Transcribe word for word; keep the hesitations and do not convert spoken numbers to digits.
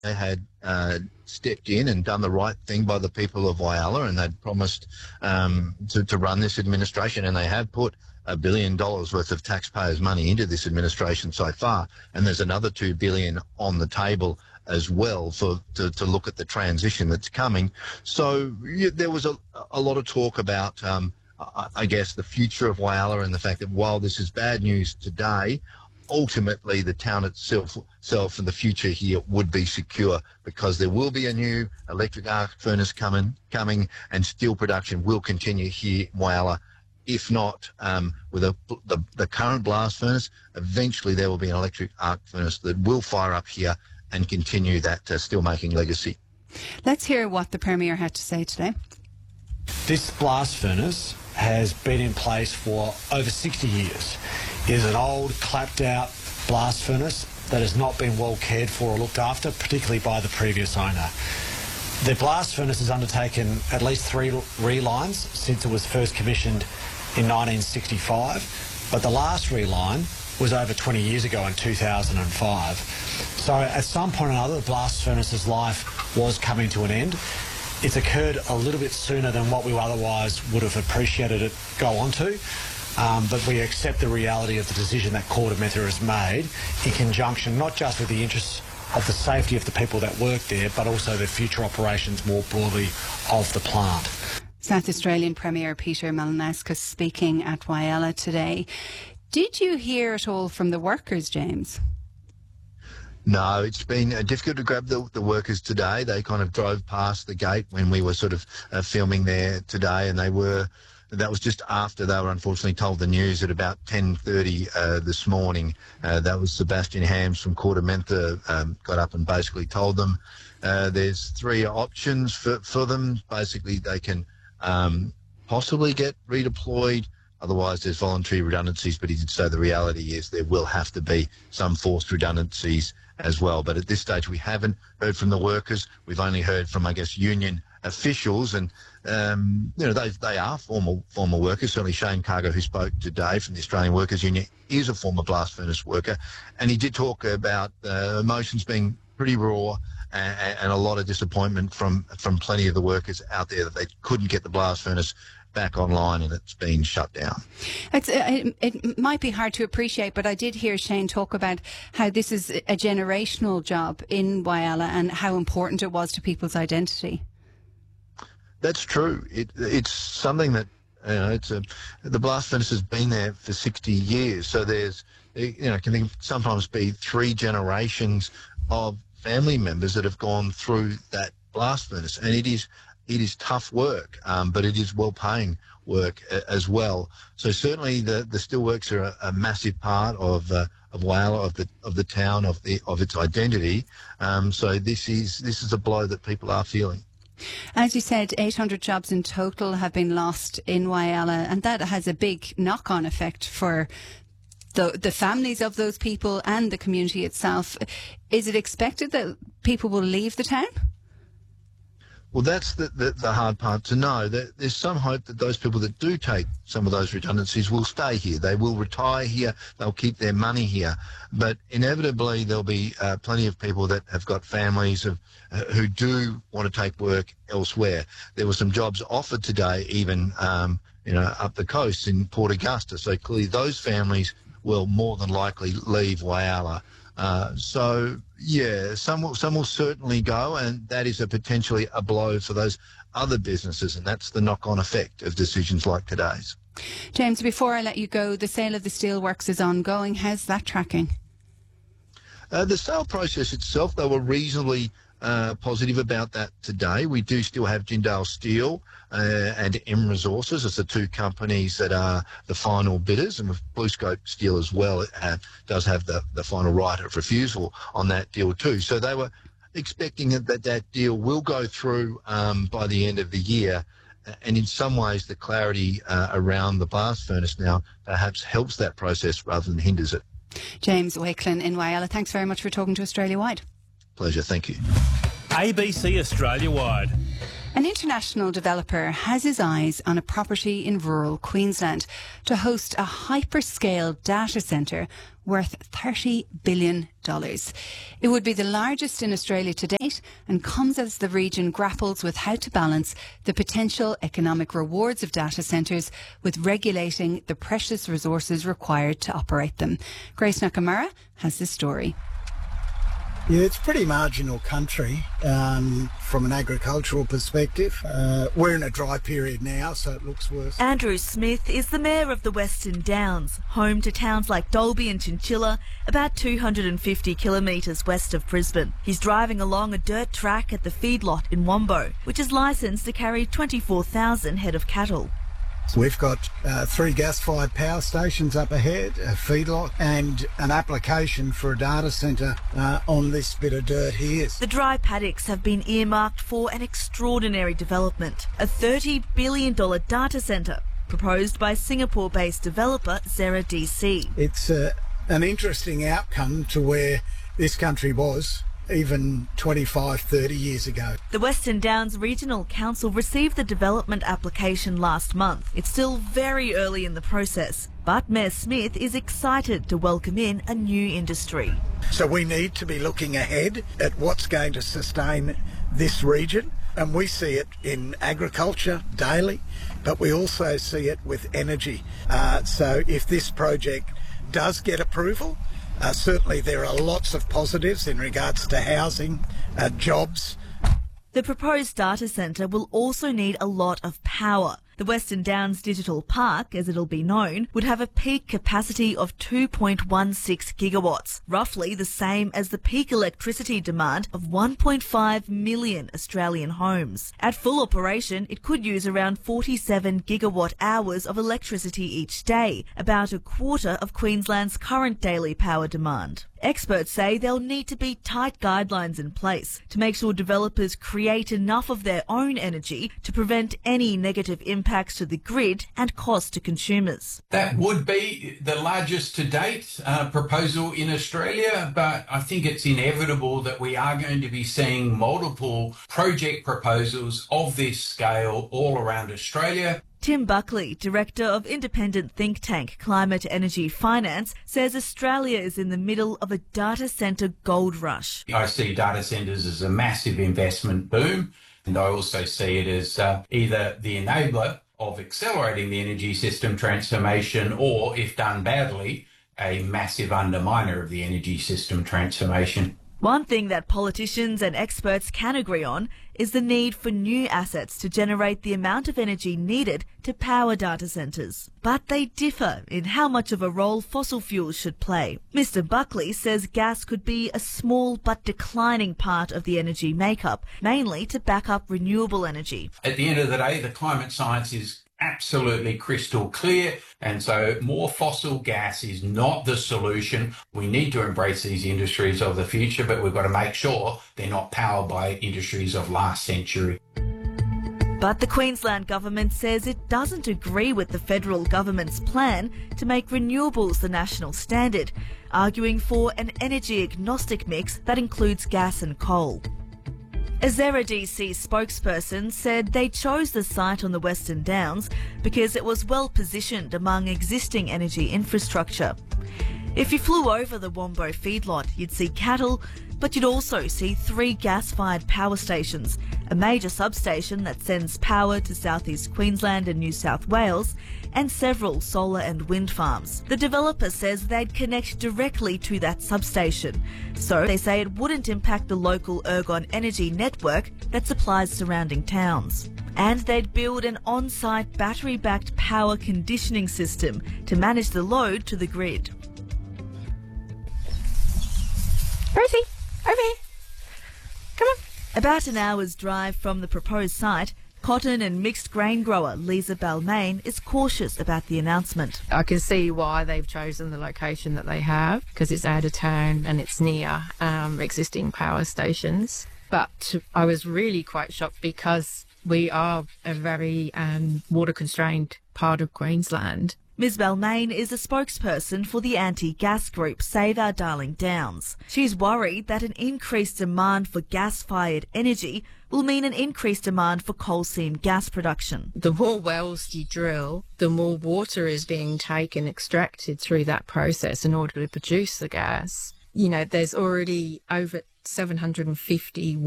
they had uh, stepped in and done the right thing by the people of Whyalla, and they'd promised um, to, to run this administration, and they have put a billion dollars worth of taxpayers' money into this administration so far, and there's another two billion on the table as well for to, to look at the transition that's coming. So yeah, there was a, a lot of talk about, um, I, I guess, the future of Whyalla and the fact that while this is bad news today, ultimately the town itself, itself and the future here would be secure because there will be a new electric arc furnace coming, coming and steel production will continue here in Whyalla. If not, um, with a, the, the current blast furnace, eventually there will be an electric arc furnace that will fire up here and continue that uh, steel-making legacy. Let's hear what the Premier had to say today. This blast furnace has been in place for over sixty years. It is an old, clapped-out blast furnace that has not been well cared for or looked after, particularly by the previous owner. The blast furnace has undertaken at least three relines since it was first commissioned in nineteen sixty-five, but the last reline was over twenty years ago in two thousand five. So at some point or another, the blast furnace's life was coming to an end. It's occurred a little bit sooner than what we otherwise would have appreciated it go on to, um, but we accept the reality of the decision that KordaMentha has made in conjunction not just with the interests of the safety of the people that work there, but also the future operations more broadly of the plant. South Australian Premier Peter Malinauskas speaking at Whyalla today. Did you hear at all from the workers, James? No, it's been uh, difficult to grab the, the workers today. They kind of drove past the gate when we were sort of uh, filming there today, and they were, that was just after they were unfortunately told the news at about ten thirty uh, this morning. Uh, that was Sebastian Hams from KordaMentha um, got up and basically told them uh, there's three options for, for them. Basically, they can um, possibly get redeployed. Otherwise, there's voluntary redundancies, but he did say the reality is there will have to be some forced redundancies as well. But at this stage, we haven't heard from the workers. We've only heard from, I guess, union officials, and um, you know they they are former former workers. Certainly, Shane Cargo, who spoke today from the Australian Workers Union, is a former blast furnace worker, and he did talk about uh, emotions being pretty raw and, and a lot of disappointment from from plenty of the workers out there that they couldn't get the blast furnace back online and it's been shut down. It's, it, it might be hard to appreciate, but I did hear Shane talk about how this is a generational job in Whyalla and how important it was to people's identity. That's true. It, it's something that, you know, it's a, the blast furnace has been there for sixty years. So there's, you know, it can sometimes be three generations of family members that have gone through that blast furnace. And it is It is tough work, um, but it is well-paying work a, as well. So certainly the, the steelworks are a, a massive part of uh, of Whyalla, of the of the town, of the of its identity. Um, so this is this is a blow that people are feeling. As you said, eight hundred jobs in total have been lost in Whyalla, and that has a big knock-on effect for the the families of those people and the community itself. Is it expected that people will leave the town? Well, that's the, the, the hard part to know. That there's some hope that those people that do take some of those redundancies will stay here. They will retire here. They'll keep their money here. But inevitably, there'll be uh, plenty of people that have got families of, uh, who do want to take work elsewhere. There were some jobs offered today, even um, you know, up the coast in Port Augusta. So clearly, those families will more than likely leave Whyalla. Uh, so, yeah, some will, some will certainly go, and that is a potentially a blow for those other businesses, and that's the knock-on effect of decisions like today's. James, before I let you go, the sale of the steelworks is ongoing. How's that tracking? Uh, the sale process itself, they were reasonably uh, positive about that today. We do still have Jindal Steel uh, and M Resources as the two companies that are the final bidders, and with BlueScope Steel as well, it uh, does have the, the final right of refusal on that deal too. So they were expecting that that, that deal will go through um, by the end of the year. And in some ways, the clarity uh, around the blast furnace now perhaps helps that process rather than hinders it. James Wakelin in Whyalla, thanks very much for talking to Australia Wide. Pleasure, thank you. A B C Australia Wide. An international developer has his eyes on a property in rural Queensland to host a hyperscale data centre worth thirty billion dollars. It would be the largest in Australia to date and comes as the region grapples with how to balance the potential economic rewards of data centres with regulating the precious resources required to operate them. Grace Nakamura has the story. Yeah, it's pretty marginal country um, from an agricultural perspective. Uh, we're in a dry period now, so it looks worse. Andrew Smith is the mayor of the Western Downs, home to towns like Dalby and Chinchilla, about two hundred fifty kilometres west of Brisbane. He's driving along a dirt track at the feedlot in Wombo, which is licensed to carry twenty-four thousand head of cattle. We've got uh, three gas-fired power stations up ahead, a feedlot, and an application for a data centre uh, on this bit of dirt here. The dry paddocks have been earmarked for an extraordinary development, a thirty billion dollars data centre proposed by Singapore-based developer Zera D C. It's uh, an interesting outcome to where this country was even twenty-five, thirty years ago. The Western Downs Regional Council received the development application last month. It's still very early in the process, but Mayor Smith is excited to welcome in a new industry. So we need to be looking ahead at what's going to sustain this region, and we see it in agriculture daily, but we also see it with energy. Uh, so if this project does get approval, Uh, certainly there are lots of positives in regards to housing, uh, jobs. The proposed data centre will also need a lot of power. The Western Downs Digital Park, as it'll be known, would have a peak capacity of two point one six gigawatts, roughly the same as the peak electricity demand of one point five million Australian homes. At full operation, it could use around forty-seven gigawatt hours of electricity each day, about a quarter of Queensland's current daily power demand. Experts say there'll need to be tight guidelines in place to make sure developers create enough of their own energy to prevent any negative impacts to the grid and cost to consumers. That would be the largest to date uh, proposal in Australia, but I think it's inevitable that we are going to be seeing multiple project proposals of this scale all around Australia. Tim Buckley, Director of independent think tank Climate Energy Finance, says Australia is in the middle of a data centre gold rush. I see data centres as a massive investment boom, and I also see it as uh, either the enabler of accelerating the energy system transformation or, if done badly, a massive underminer of the energy system transformation. One thing that politicians and experts can agree on is the need for new assets to generate the amount of energy needed to power data centres. But they differ in how much of a role fossil fuels should play. Mister Buckley says gas could be a small but declining part of the energy makeup, mainly to back up renewable energy. At the end of the day, the climate science is absolutely crystal clear, and so more fossil gas is not the solution. We need to embrace these industries of the future, but we've got to make sure they're not powered by industries of last century. But the Queensland government says it doesn't agree with the federal government's plan to make renewables the national standard, arguing for an energy agnostic mix that includes gas and coal. A Zera D C spokesperson said they chose the site on the Western Downs because it was well positioned among existing energy infrastructure. If you flew over the Wombo feedlot, you'd see cattle, but you'd also see three gas-fired power stations, a major substation that sends power to southeast Queensland and New South Wales, and several solar and wind farms. The developer says they'd connect directly to that substation, so they say it wouldn't impact the local Ergon Energy network that supplies surrounding towns. And they'd build an on-site battery-backed power conditioning system to manage the load to the grid. Rosie, over here. Come on. About an hour's drive from the proposed site, cotton and mixed grain grower Lisa Balmain is cautious about the announcement. I can see why they've chosen the location that they have, because it's out of town and it's near um, existing power stations. But I was really quite shocked because we are a very um, water-constrained part of Queensland. Ms Balmain is a spokesperson for the anti-gas group Save Our Darling Downs. She's worried that an increased demand for gas-fired energy will mean an increased demand for coal seam gas production. The more wells you drill, the more water is being taken, extracted through that process in order to produce the gas. You know, there's already over seven hundred fifty